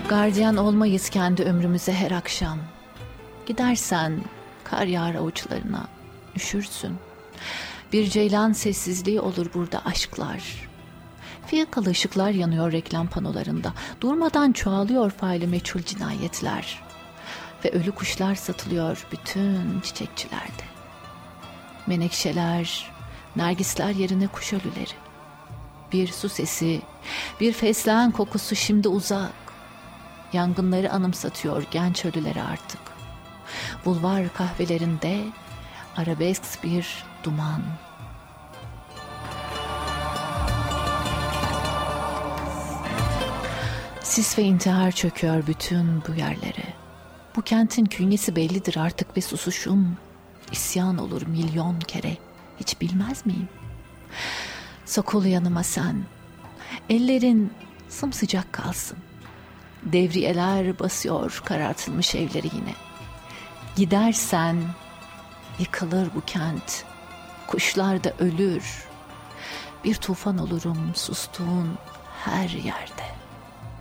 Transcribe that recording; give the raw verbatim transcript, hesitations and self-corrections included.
Gardiyan olmayız kendi ömrümüze her akşam. Gidersen kar yağar avuçlarına, üşürsün. Bir ceylan sessizliği olur burada aşklar. Fiyakalı ışıklar yanıyor reklam panolarında. Durmadan çoğalıyor faili meçhul cinayetler. Ve ölü kuşlar satılıyor bütün çiçekçilerde. Menekşeler, nergisler yerine kuş ölüleri. Bir su sesi, bir fesleğen kokusu şimdi uzak. Yangınları anımsatıyor genç ölüleri artık. Bulvar kahvelerinde arabesk bir duman. Sis ve intihar çöküyor bütün bu yerlere. Bu kentin künyesi bellidir artık ve susuşum isyan olur milyon kere. Hiç bilmez miyim? Sokul yanıma sen. Ellerin sımsıcak kalsın. Devriyeler basıyor karartılmış evleri yine. Gidersen yıkılır bu kent. Kuşlar da ölür. Bir tufan olurum sustuğun her yerde.